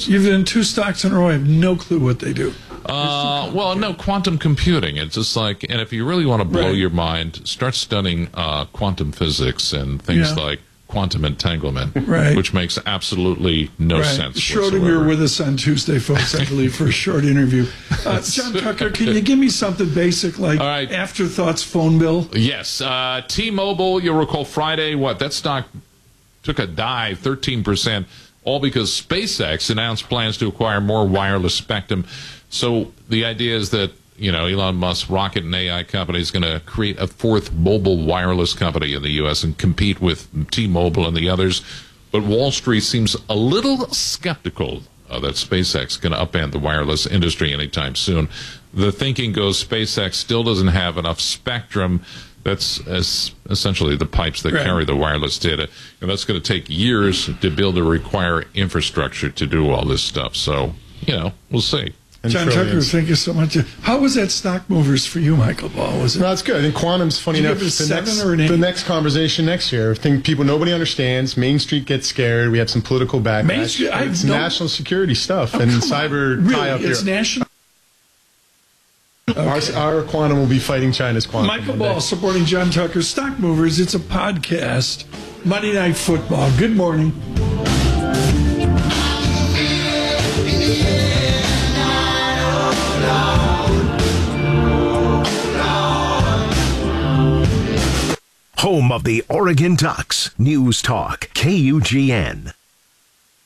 stocks. You've done 2 stocks in a row. I have no clue what they do. Well, no, quantum computing. It's just like, and if you really want to blow your mind, start studying quantum physics and things like quantum entanglement, which makes absolutely no sense Schrodinger whatsoever. with us on Tuesday, folks, I believe, for a short interview. John Tucker, can you give me something basic like Afterthoughts phone bill? Yes. T-Mobile, you'll recall Friday, that stock took a dive, 13%, all because SpaceX announced plans to acquire more wireless spectrum. So the idea is that, Elon Musk's rocket and AI company is going to create a 4th mobile wireless company in the U.S. and compete with T-Mobile and the others. But Wall Street seems a little skeptical that SpaceX is going to upend the wireless industry anytime soon. The thinking goes SpaceX still doesn't have enough spectrum. That's essentially the pipes that carry the wireless data. And that's going to take years to build or require infrastructure to do all this stuff. So, we'll see. John Tucker, thank you so much. How was that stock movers for you, Michael Ball? Was it? No, it's good. I think quantum's funny enough. The next conversation next year. I think nobody understands. Main Street gets scared. We have some political backlash. It's national security stuff and cyber tie-up here. It's national. Our quantum will be fighting China's quantum. Michael Ball supporting John Tucker. Stock Movers. It's a podcast. Monday Night Football. Good morning. Home of the Oregon Ducks. News Talk, KUGN.